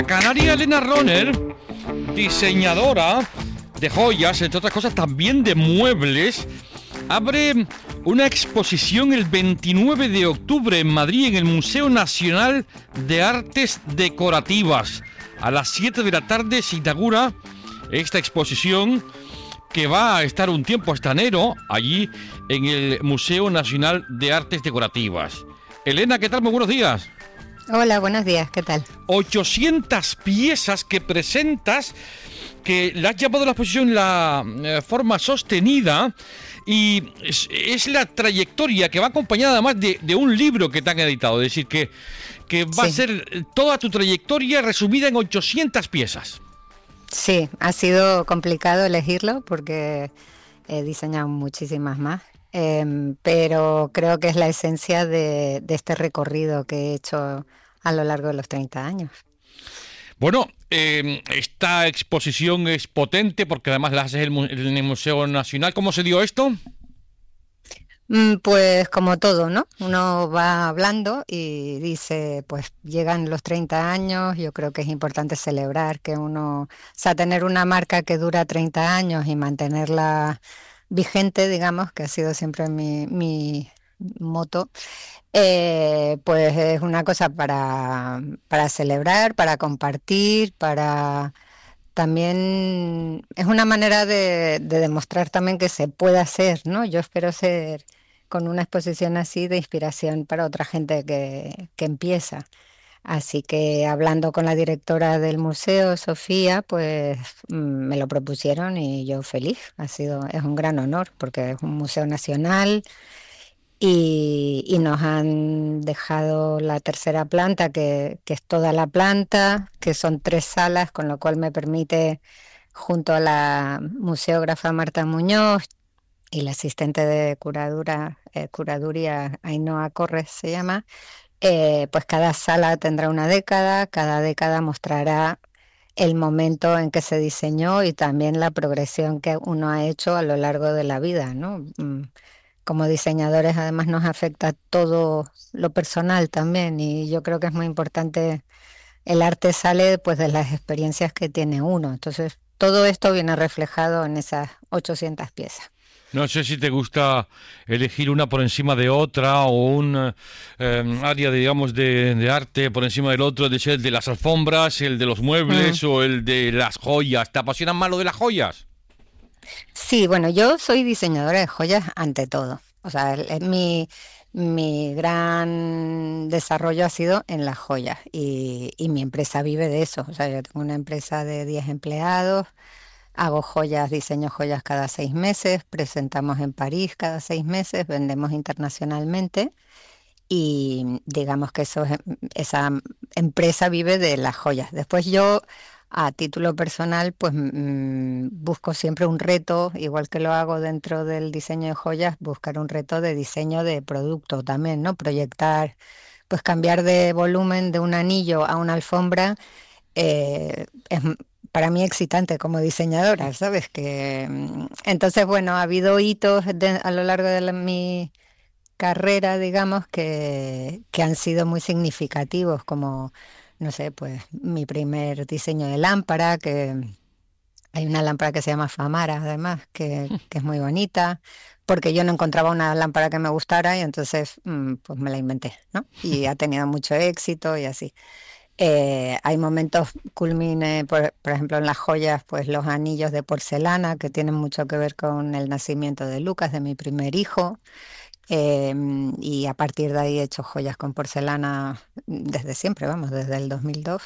Canaria Elena Roner, diseñadora de joyas, entre otras cosas también de muebles, abre una exposición el 29 de octubre en Madrid en el Museo Nacional de Artes Decorativas. A las 7 de la tarde se inaugura esta exposición que va a estar un tiempo hasta enero allí en el Museo Nacional de Artes Decorativas. Elena, ¿qué tal? Muy buenos días. Hola, buenos días, ¿qué tal? 800 piezas que presentas, que la has llamado la exposición la forma sostenida, y es la trayectoria que va acompañada además de un libro que te han editado, es decir, que va a ser toda tu trayectoria resumida en 800 piezas. Sí, ha sido complicado elegirlo porque he diseñado muchísimas más, pero creo que es la esencia de este recorrido que he hecho a lo largo de los 30 años. Bueno, esta exposición es potente porque además la haces en el Museo Nacional. ¿Cómo se dio esto? Pues como todo, ¿no? Uno va hablando y dice, pues llegan los 30 años, yo creo que es importante celebrar que uno, o sea, tener una marca que dura 30 años y mantenerla vigente, digamos, que ha sido siempre mi moto, pues es una cosa para celebrar, para compartir, para... También es una manera de demostrar también que se puede hacer, ¿no? Yo espero ser con una exposición así de inspiración para otra gente que empieza. Así que hablando con la directora del museo, Sofía, pues me lo propusieron y yo feliz. Es un gran honor porque es un museo nacional y nos han dejado la tercera planta, que es toda la planta, que son 3 salas, con lo cual me permite, junto a la museógrafa Marta Muñoz y la asistente de curaduría Ainhoa Corres se llama, pues cada sala tendrá una década, cada década mostrará el momento en que se diseñó y también la progresión que uno ha hecho a lo largo de la vida, ¿no? Como diseñadores además nos afecta todo lo personal también, y yo creo que es muy importante. El arte sale pues de las experiencias que tiene uno, entonces todo esto viene reflejado en esas 800 piezas. No sé si te gusta elegir una por encima de otra o un área, digamos, de arte por encima del otro, de ser el de las alfombras, el de los muebles o el de las joyas. ¿Te apasionan más lo de las joyas? Sí, bueno, yo soy diseñadora de joyas ante todo. O sea, mi gran desarrollo ha sido en las joyas y mi empresa vive de eso. O sea, yo tengo una empresa de 10 empleados, hago joyas, diseño joyas cada 6 meses, presentamos en París cada 6 meses, vendemos internacionalmente y digamos que esa empresa vive de las joyas. Después yo, a título personal, pues busco siempre un reto, igual que lo hago dentro del diseño de joyas, buscar un reto de diseño de producto también, ¿no? Proyectar, pues cambiar de volumen de un anillo a una alfombra, es para mí excitante como diseñadora, ¿sabes? Entonces, bueno, ha habido hitos a lo largo de mi carrera, digamos, que han sido muy significativos, como, no sé, pues mi primer diseño de lámpara, que hay una lámpara que se llama Famara, además, que es muy bonita, porque yo no encontraba una lámpara que me gustara y entonces pues me la inventé, ¿no? Y ha tenido mucho éxito y así. Hay momentos culmine, por ejemplo, en las joyas, pues los anillos de porcelana, que tienen mucho que ver con el nacimiento de Lucas, de mi primer hijo. Y a partir de ahí he hecho joyas con porcelana desde siempre, vamos, desde el 2002.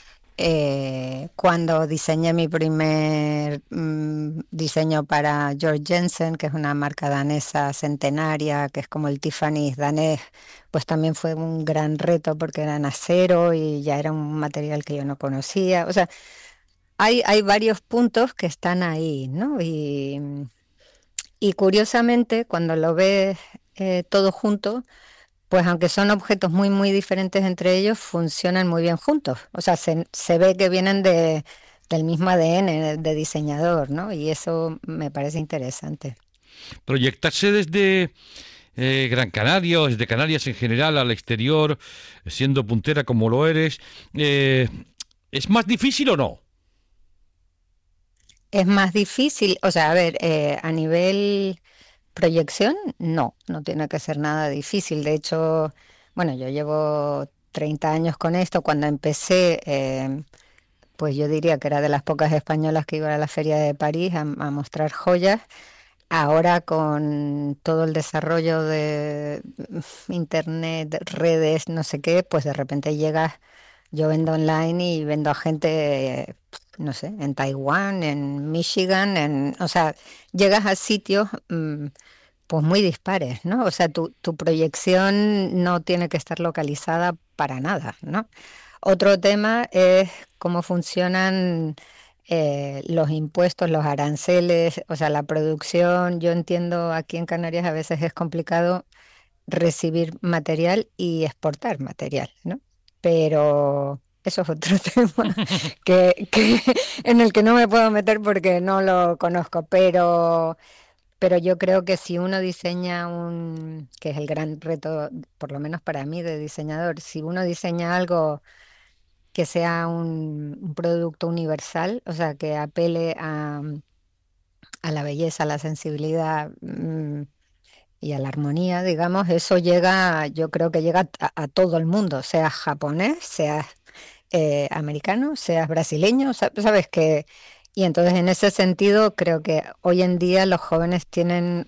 Cuando diseñé mi primer diseño para Georg Jensen, que es una marca danesa centenaria, que es como el Tiffany's danés, pues también fue un gran reto porque era en acero y ya era un material que yo no conocía. O sea, hay varios puntos que están ahí, ¿no? Y curiosamente, cuando lo ves todo junto, pues aunque son objetos muy, muy diferentes entre ellos, funcionan muy bien juntos. O sea, se ve que vienen del mismo ADN de diseñador, ¿no? Y eso me parece interesante. Proyectarse desde Gran Canaria o desde Canarias en general al exterior, siendo puntera como lo eres, ¿Es más difícil o no? Es más difícil, o sea, a ver, a nivel proyección, no tiene que ser nada difícil. De hecho, bueno, yo llevo 30 años con esto. Cuando empecé, pues yo diría que era de las pocas españolas que iba a la Feria de París a mostrar joyas. Ahora con todo el desarrollo de internet, redes, no sé qué, pues de repente llegas, yo vendo online y vendo a gente, no sé, en Taiwán, en Michigan, o sea, llegas a sitios pues muy dispares, ¿no? O sea, tu proyección no tiene que estar localizada para nada, ¿no? Otro tema es cómo funcionan los impuestos, los aranceles, o sea, la producción. Yo entiendo aquí en Canarias a veces es complicado recibir material y exportar material, ¿no? Pero eso es otro tema que en el que no me puedo meter porque no lo conozco, pero yo creo que si uno diseña que es el gran reto, por lo menos para mí de diseñador, si uno diseña algo que sea un producto universal, o sea, que apele a la belleza, a la sensibilidad y a la armonía, digamos, eso llega, yo creo que llega a todo el mundo, seas japonés, seas americano, seas brasileño, sabes que... Y entonces en ese sentido creo que hoy en día los jóvenes tienen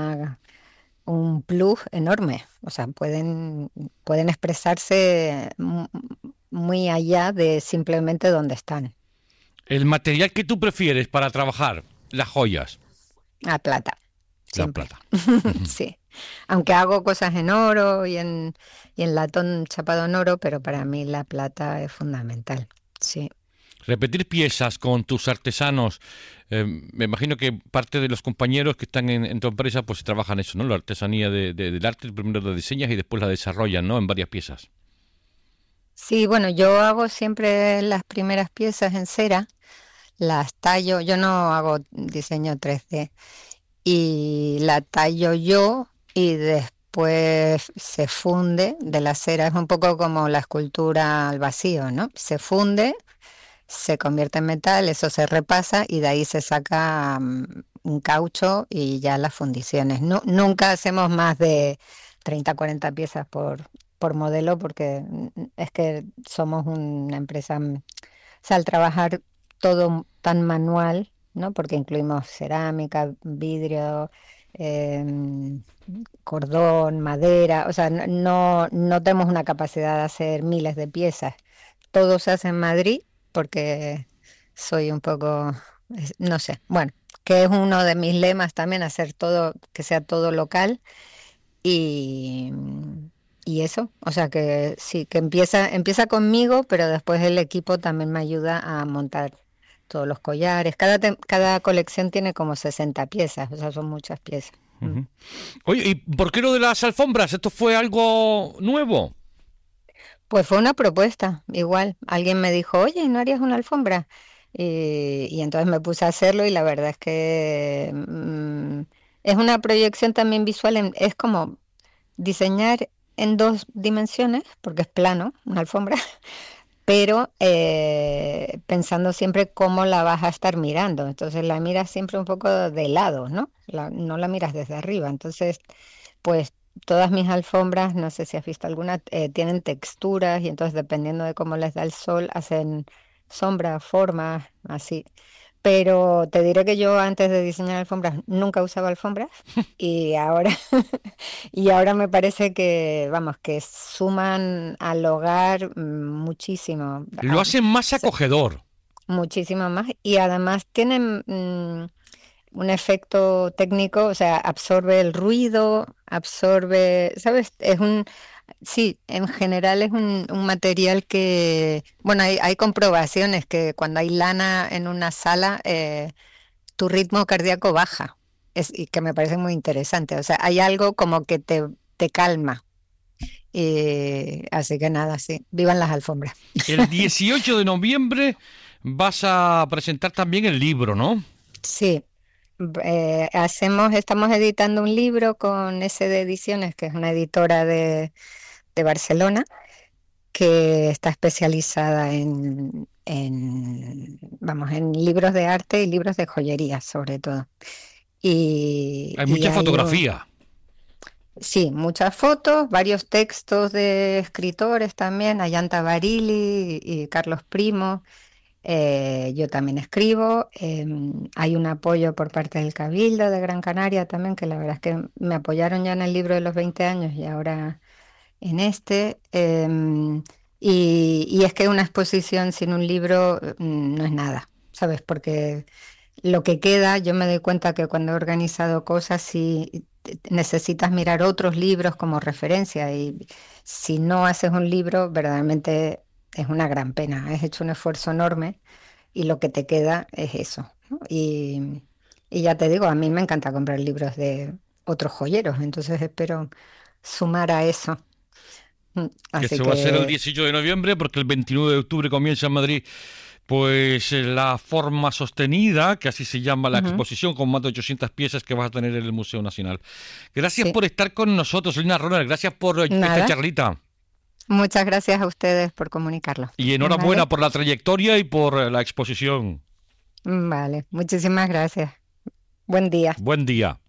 un plus enorme, o sea, pueden expresarse muy allá de simplemente donde están. El material que tú prefieres para trabajar, las joyas, A plata, la siempre. plata. Sí. Aunque hago cosas en oro y en latón chapado en oro, pero para mí la plata es fundamental. Sí. Repetir piezas con tus artesanos. Me imagino que parte de los compañeros que están en tu empresa pues trabajan eso, ¿no? La artesanía del arte, primero la diseñas y después la desarrollan, ¿no? En varias piezas. Sí, bueno, yo hago siempre las primeras piezas en cera, las tallo, yo no hago diseño 3D y la tallo yo y después se funde de la cera, es un poco como la escultura al vacío, ¿no? Se funde, se convierte en metal, eso se repasa y de ahí se saca un caucho y ya las fundiciones. Nunca hacemos más de 30, 40 piezas por modelo porque es que somos una empresa, o sea, al trabajar todo tan manual, ¿no? Porque incluimos cerámica, vidrio, em, cordón, madera, o sea, no tenemos una capacidad de hacer miles de piezas. Todo se hace en Madrid porque soy un poco, no sé, bueno, que es uno de mis lemas también, hacer todo, que sea todo local y, y eso, o sea que sí, que empieza conmigo, pero después el equipo también me ayuda a montar todos los collares. Cada colección tiene como 60 piezas, o sea, son muchas piezas. Ujú. Oye, ¿y por qué lo de las alfombras? ¿Esto fue algo nuevo? Pues fue una propuesta, igual. Alguien me dijo, oye, ¿no harías una alfombra? Y entonces me puse a hacerlo y la verdad es que es una proyección también visual, es como diseñar en dos dimensiones, porque es plano, una alfombra, pero pensando siempre cómo la vas a estar mirando. Entonces la miras siempre un poco de lado, ¿no? No la miras desde arriba. Entonces, pues todas mis alfombras, no sé si has visto alguna, tienen texturas y entonces dependiendo de cómo les da el sol, hacen sombras, formas, así. Pero te diré que yo antes de diseñar alfombras nunca usaba alfombras y ahora y ahora me parece que, vamos, que suman al hogar muchísimo, Lo hacen más se- acogedor. muchísimo más y además tienen un efecto técnico, o sea, absorbe el ruido, absorbe, ¿sabes? Sí, en general es un material que, bueno, hay comprobaciones que cuando hay lana en una sala, tu ritmo cardíaco baja, y que me parece muy interesante, o sea, hay algo como que te calma, así que nada, sí, vivan las alfombras. El 18 de noviembre vas a presentar también el libro, ¿no? Sí, estamos editando un libro con SD Ediciones, que es una editora de Barcelona, que está especializada vamos, en libros de arte y libros de joyería, sobre todo. Hay Y mucha hay fotografía. sí, muchas fotos, varios textos de escritores también, Ayanta Barili y Carlos Primo. Yo también escribo. Hay un apoyo por parte del Cabildo de Gran Canaria también, que la verdad es que me apoyaron ya en el libro de los 20 años y ahora en este. Y es que una exposición sin un libro no es nada, ¿sabes? Porque lo que queda, yo me doy cuenta que cuando he organizado cosas, sí necesitas mirar otros libros como referencia y si no haces un libro, verdaderamente es una gran pena. Has hecho un esfuerzo enorme y lo que te queda es eso, ¿no? Y ya te digo, a mí me encanta comprar libros de otros joyeros, entonces espero sumar a eso. Así Eso va a ser el que 18 de noviembre, porque el 29 de octubre comienza en Madrid, pues la forma sostenida, que así se llama la ujú, exposición, con más de 800 piezas que vas a tener en el Museo Nacional. Gracias sí, por estar con nosotros, Lina Roner, gracias por esta nada. charlita. Muchas gracias a ustedes por comunicarlo. Y enhorabuena ¿Vale? por la trayectoria y por la exposición. Vale, muchísimas gracias. Buen día. Buen día.